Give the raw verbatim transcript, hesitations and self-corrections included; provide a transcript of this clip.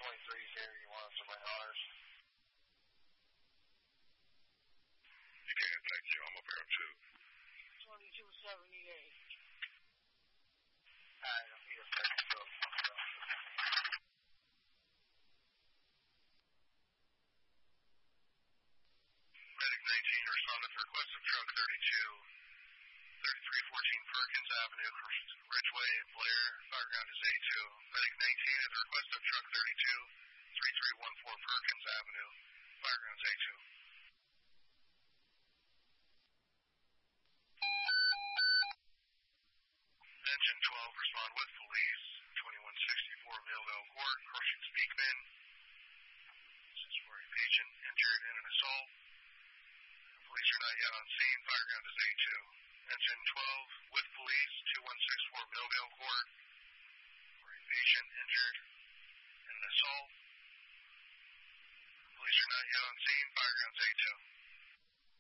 twenty-three here. You want us to bring ours? You can, thank you. I'm up here too. twenty-two seventy-eight. All right, I'll be a second. So, so. Medic nineteen, respond to the request of truck thirty-two, thirty-three fourteen Perkins Avenue, Ridgeway and Blair. Fireground is A two. Medic nineteen, at the request of truck thirty-two, thirty-three fourteen Perkins Avenue. Fireground is A two. Engine twelve, respond with police, twenty-one sixty-four Millville Court, Crushing Speakman. This is for a patient injured in an assault. Police are not yet on scene. Fireground is A two. Engine twelve with police, twenty-one sixty-four Millville Court, for a patient injured in an assault. Police are not yet on scene. Fireground is A two.